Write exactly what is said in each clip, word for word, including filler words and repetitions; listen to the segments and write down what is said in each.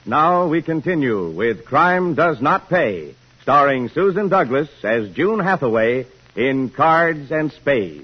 Now we continue with Crime Does Not Pay, starring Susan Douglas as June Hathaway in Cards and Spades.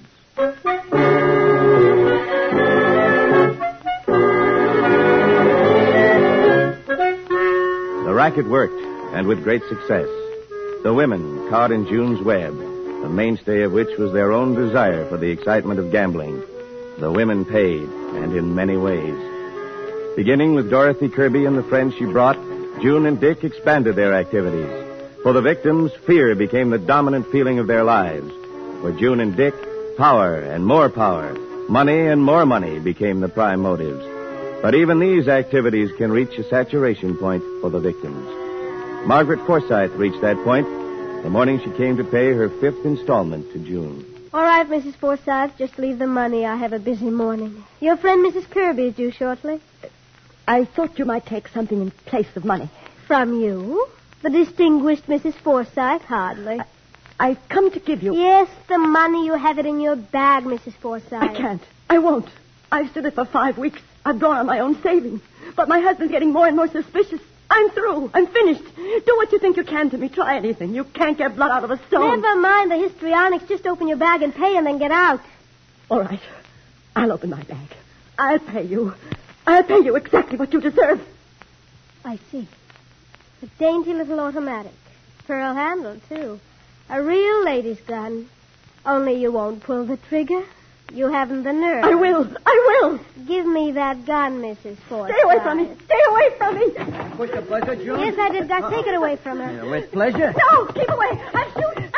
The racket worked, and with great success. The women caught in June's web, the mainstay of which was their own desire for the excitement of gambling. The women paid, and in many ways. Beginning with Dorothy Kirby and the friends she brought, June and Dick expanded their activities. For the victims, fear became the dominant feeling of their lives. For June and Dick, power and more power, money and more money became the prime motives. But even these activities can reach a saturation point for the victims. Margaret Forsythe reached that point the morning she came to pay her fifth installment to June. All right, Missus Forsythe, just leave the money. I have a busy morning. Your friend Missus Kirby is due shortly. I thought you might take something in place of money. From you? The distinguished Missus Forsythe? Hardly. I, I've come to give you... Yes, the money. You have it in your bag, Missus Forsythe. I can't. I won't. I've stood it for five weeks. I've drawn on my own savings. But my husband's getting more and more suspicious. I'm through. I'm finished. Do what you think you can to me. Try anything. You can't get blood out of a stone. Never mind the histrionics. Just open your bag and pay and then get out. All right. I'll open my bag. I'll pay you. I'll pay you exactly what you deserve. I see. A dainty little automatic. Pearl handle, too. A real lady's gun. Only you won't pull the trigger. You haven't the nerve. I will. I will. Give me that gun, Missus Forsythe. Stay away from me. Stay away from me. With the pleasure, June? Yes, I did. Gus, take it away from her. Yeah, with pleasure. No, keep away. I'm shoot.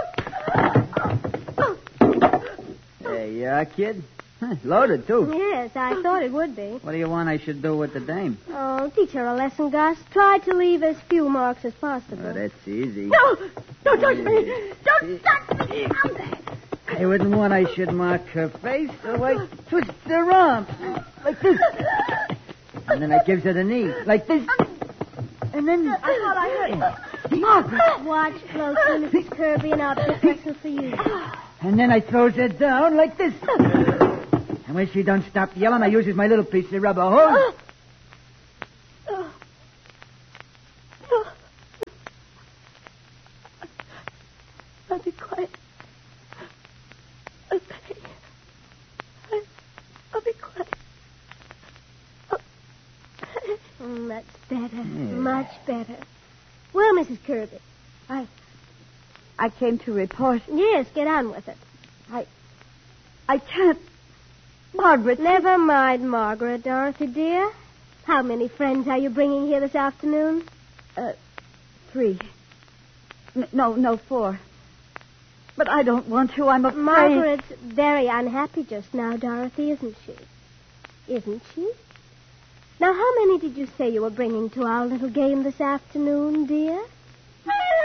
I'm shoot. There you are, kid. Huh, loaded, too. Yes, I thought it would be. What do you want I should do with the dame? Oh, teach her a lesson, Gus. Try to leave as few marks as possible. Oh, that's easy. No, don't touch me. Don't touch me. I wouldn't want I should mark her face, so I twist her arm. Like this. And then I gives her the knee. Like this. And then... I thought I heard her. Margaret. Watch closely, Missus Kirby, and I'll pick lessons for you. And then I throws her down like this. And when she don't stop yelling, I uses my little piece of rubber hose. I'll be quiet. I'll pay. I'll, I'll be quiet. I'll pay. Mm, that's better. Yeah. Much better. Well, Missus Kirby. I... I came to report. Yes, get on with it. I... I can't... Margaret... Never mind, Margaret, Dorothy, dear. How many friends are you bringing here this afternoon? Uh, three. N- no, no, four. But I don't want to. I'm afraid... Margaret's very unhappy just now, Dorothy, isn't she? Isn't she? Now, how many did you say you were bringing to our little game this afternoon, dear?